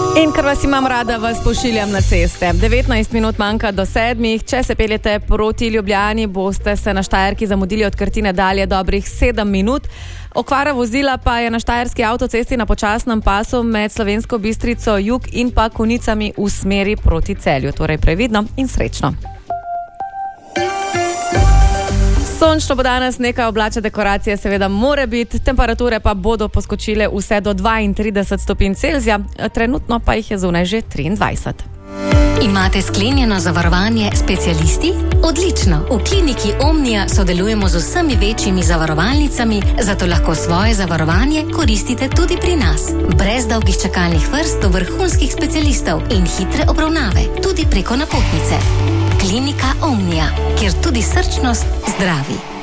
In ker vas imam rada, vas pošiljam na ceste. 19 minut manjka do 7. Če se peljete proti Ljubljani, boste se na Štajerki zamudili od Krtine dalje dobrih 7 minut. Okvara vozila pa je na Štajerski avtocesti na počasnem pasu med Slovensko Bistrico jug in pa Konicami v smeri proti Celju. Torej previdno in srečno. Sončno bo danes, nekaj oblačne dekoracije seveda more biti, temperature pa bodo poskočile vse do 32 stopinj Celzija, trenutno pa jih je zunaj že 23. Imate sklenjeno zavarovanje specialisti? Odlično! V kliniki Omnia sodelujemo z vsemi večjimi zavarovalnicami, zato lahko svoje zavarovanje koristite tudi pri nas. Brez dolgih čakalnih vrst do vrhunskih specialistov in hitre obravnave, tudi preko napotnice. Klinika Omnia, kjer tudi srčnost zdravi.